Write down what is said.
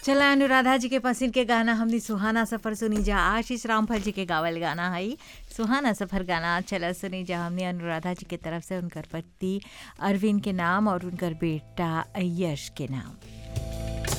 चला अनुराधा जी के पसंद के गाना हमने सुहाना सफर सुनी जा। आशीष रामफल जी के गावल गाना है सुहाना सफर गाना। चला सुनी जा हमने अनुराधा जी के तरफ से उनकर पति अरविंद के नाम और उनकर बेटा यश के नाम।